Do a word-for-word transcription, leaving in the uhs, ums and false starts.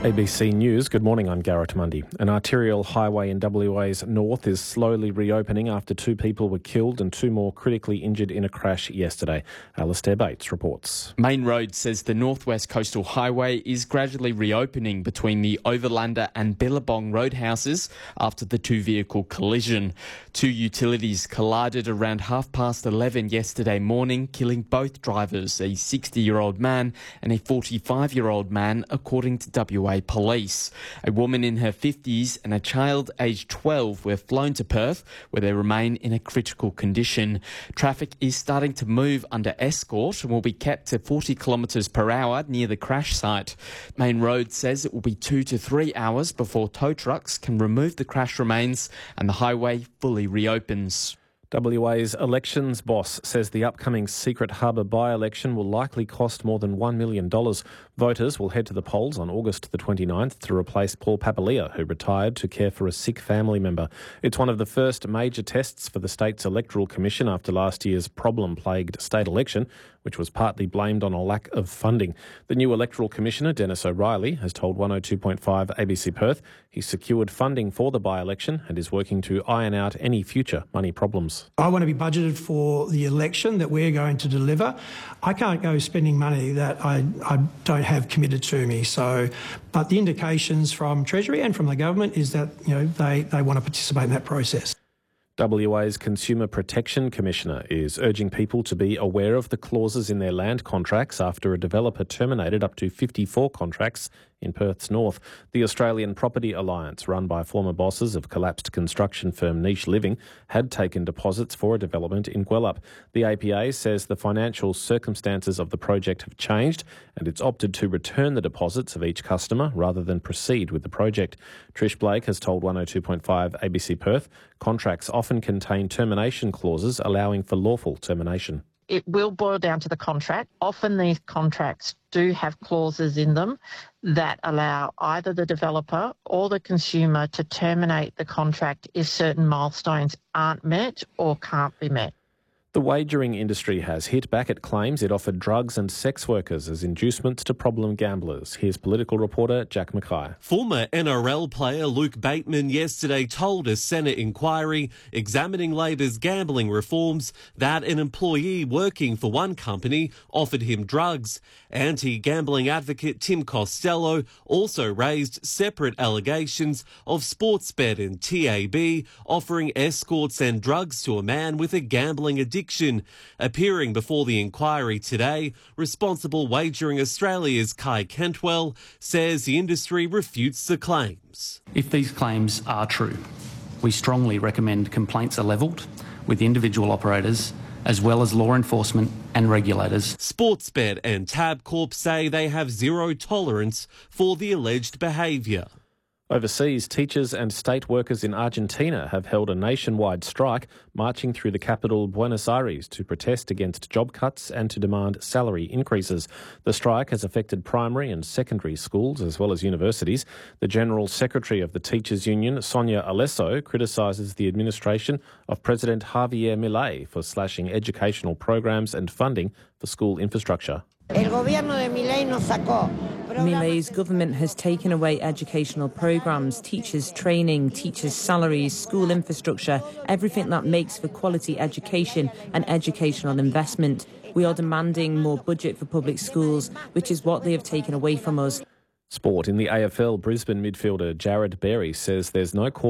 A B C News, good morning, I'm Garrett Mundy. An arterial highway in W A's north is slowly reopening after two people were killed and two more critically injured in a crash yesterday. Alistair Bates reports. Main Road says the North West Coastal Highway is gradually reopening between the Overlander and Billabong roadhouses after the two-vehicle collision. Two utilities collided around half past eleven yesterday morning, killing both drivers, a sixty-year-old man and a forty-five-year-old man, according to W A Police. A woman in her fifties and a child aged twelve were flown to Perth, where they remain in a critical condition. Traffic is starting to move under escort and will be kept to forty kilometres per hour near the crash site. Main Road says it will be two to three hours before tow trucks can remove the crash remains and the highway fully reopens. W A's elections boss says the upcoming Secret Harbour by-election will likely cost more than one million dollars. Voters will head to the polls on August the twenty-ninth to replace Paul Papalia, who retired to care for a sick family member. It's one of the first major tests for the state's Electoral Commission after last year's problem-plagued state election, which was partly blamed on a lack of funding. The new Electoral Commissioner, Dennis O'Reilly, has told one oh two point five A B C Perth he's secured funding for the by-election and is working to iron out any future money problems. I want to be budgeted for the election that we're going to deliver. I can't go spending money that I, I don't have committed to me. So, but the indications from Treasury and from the government is that, you know, they, they want to participate in that process. W A's Consumer Protection Commissioner is urging people to be aware of the clauses in their land contracts after a developer terminated up to fifty-four contracts in Perth's north. The Australian Property Alliance, run by former bosses of collapsed construction firm Niche Living, had taken deposits for a development in Gwelup. The A P A says the financial circumstances of the project have changed and it's opted to return the deposits of each customer rather than proceed with the project. Trish Blake has told one oh two point five A B C Perth contracts often contain termination clauses allowing for lawful termination. It will boil down to the contract. Often these contracts do have clauses in them that allow either the developer or the consumer to terminate the contract if certain milestones aren't met or can't be met. The wagering industry has hit back at claims it offered drugs and sex workers as inducements to problem gamblers. Here's political reporter Jack Mackay. Former N R L player Luke Bateman yesterday told a Senate inquiry examining Labor's gambling reforms that an employee working for one company offered him drugs. Anti-gambling advocate Tim Costello also raised separate allegations of Sportsbet and T A B offering escorts and drugs to a man with a gambling addiction. Appearing before the inquiry today, Responsible Wagering Australia's Kai Kentwell says the industry refutes the claims. If these claims are true, we strongly recommend complaints are levelled with individual operators as well as law enforcement and regulators. Sportsbet and Tabcorp say they have zero tolerance for the alleged behaviour. Overseas, teachers and state workers in Argentina have held a nationwide strike, marching through the capital Buenos Aires to protest against job cuts and to demand salary increases. The strike has affected primary and secondary schools as well as universities. The General Secretary of the Teachers Union, Sonia Alesso, criticises the administration of President Javier Milei for slashing educational programs and funding for school infrastructure. Milei's government has taken away educational programmes, teachers' training, teachers' salaries, school infrastructure, everything that makes for quality education and educational investment. We are demanding more budget for public schools, which is what they have taken away from us. Sport. In the A F L, Brisbane midfielder Jared Berry says there's no cause